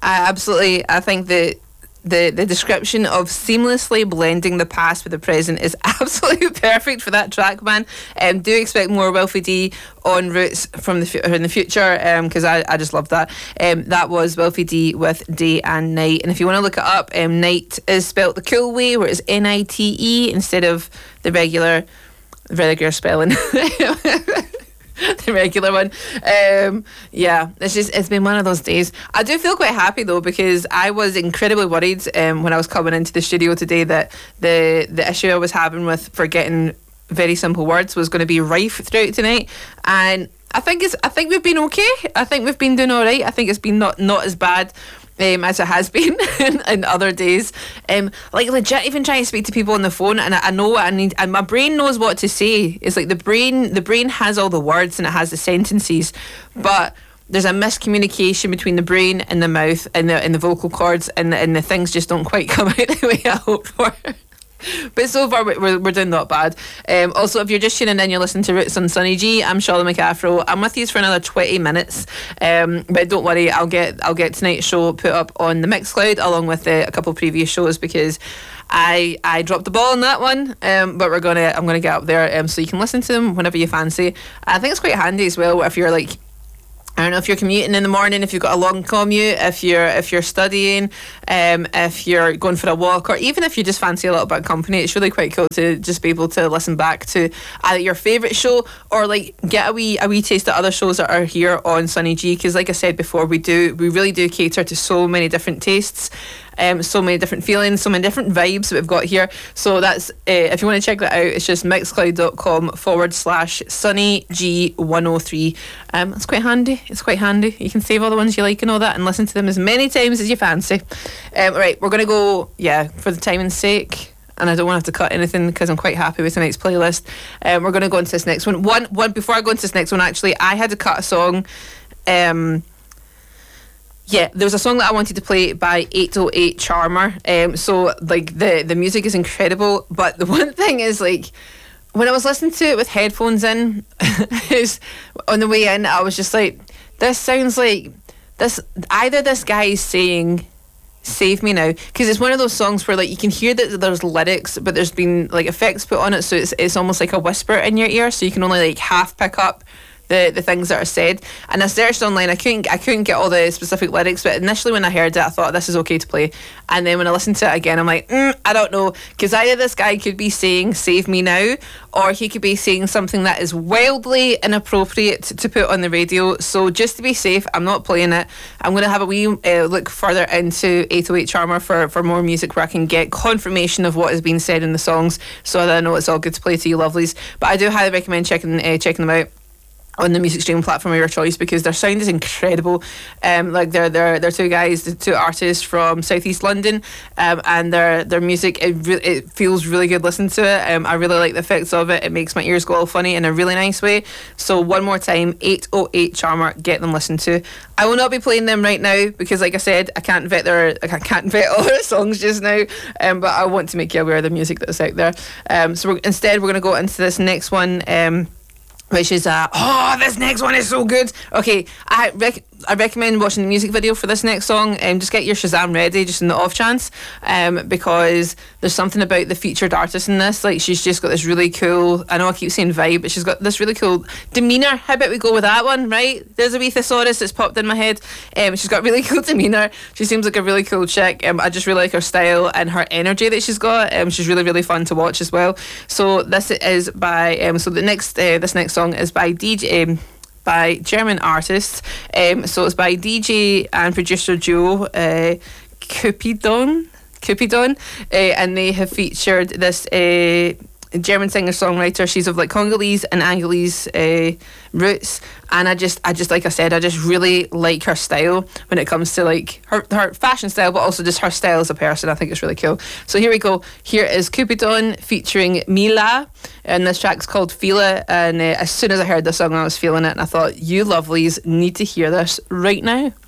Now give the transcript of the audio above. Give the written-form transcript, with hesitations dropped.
I think that the description of seamlessly blending the past with the present is absolutely perfect for that track, man. Do expect more Wilfie D on Roots from in the future, because I just love that. That was Wilfie D with Day and Night. And if you want to look it up, Night is spelt the cool way, where it's Nite instead of the regular spelling. The regular one. It's been one of those days. I do feel quite happy though, because I was incredibly worried when I was coming into the studio today that the issue I was having with forgetting very simple words was going to be rife throughout tonight, and I think we've been okay. I think we've been doing all right. I think it's been not as bad as it has been in other days. Like legit, even trying to speak to people on the phone, and I know what I need, and my brain knows what to say. It's like the brain has all the words and it has the sentences, but there's a miscommunication between the brain and the mouth and the vocal cords, and the things just don't quite come out the way I hope for. But so far we're doing not bad. Also, if you're just tuning in, you're listening to Roots on Sunny G. I'm Charlotte McAfro. I'm with you for another 20 minutes. But don't worry, I'll get tonight's show put up on the Mixcloud along with a couple of previous shows, because I dropped the ball on that one. But I'm gonna get up there so you can listen to them whenever you fancy. I think it's quite handy as well if you're like, I don't know, if you're commuting in the morning, if you've got a long commute, if you're studying, if you're going for a walk, or even if you just fancy a little bit of company, it's really quite cool to just be able to listen back to either your favourite show or like get a wee taste of other shows that are here on Sunny G, because like I said before, we really do cater to so many different tastes. So many different feelings, so many different vibes that we've got here. So that's if you want to check that out, it's just mixcloud.com/SunnyG103. It's quite handy. You can save all the ones you like and all that and listen to them as many times as you fancy. Right, we're going to go, for the timing's sake, and I don't want to have to cut anything because I'm quite happy with tonight's playlist. We're going to go into this next one. One before I go into this next one, actually, I had to cut a song. There was a song that I wanted to play by 808 Charmer. So like the music is incredible, but the one thing is, like, when I was listening to it with headphones in, is on the way in, I was just like, this sounds like this. Either this guy is saying "Save Me Now," because it's one of those songs where like you can hear that there's lyrics, but there's been like effects put on it, so it's almost like a whisper in your ear, so you can only like half pick up the things that are said. And I searched online, I couldn't get all the specific lyrics, but initially when I heard it, I thought this is okay to play. And then when I listened to it again, I'm like, I don't know, because either this guy could be saying "Save Me Now," or he could be saying something that is wildly inappropriate to put on the radio. So just to be safe, I'm not playing it. I'm going to have a wee look further into 808 Charmer for more music where I can get confirmation of what is being said in the songs, so that I know it's all good to play to you lovelies. But I do highly recommend checking them out on the music streaming platform of your choice, because their sound is incredible. Like they're two guys, two artists from Southeast London, and their music, it feels really good listening to it. I really like the effects of it. It makes my ears go all funny in a really nice way. So one more time, 808 Charmer, get them listened to. I will not be playing them right now because, like I said, I can't vet all their songs just now. But I want to make you aware of the music that's out there. So instead we're going to go into this next one. Which is this next one is so good. Okay, I recommend watching the music video for this next song. Just get your Shazam ready, just in the off chance, because there's something about the featured artist in this. Like, she's just got this really cool, I know I keep saying vibe, but she's got this really cool demeanour. How about we go with that one, right? There's a wee thesaurus that's popped in my head. She's got really cool demeanour. She seems like a really cool chick. I just really like her style and her energy that she's got. She's really, really fun to watch as well. So this is by this next song is by by German artists. So it's by DJ and producer duo Cupidon, and they have featured this German singer-songwriter. She's of like Congolese and Angolese roots, and I just like I said, I just really like her style when it comes to like her fashion style, but also just her style as a person. I think it's really cool. So here we go. Here is Cupidon featuring Mila, and this track's called Feel It. And as soon as I heard this song, I was feeling it, and I thought, you lovelies need to hear this right now.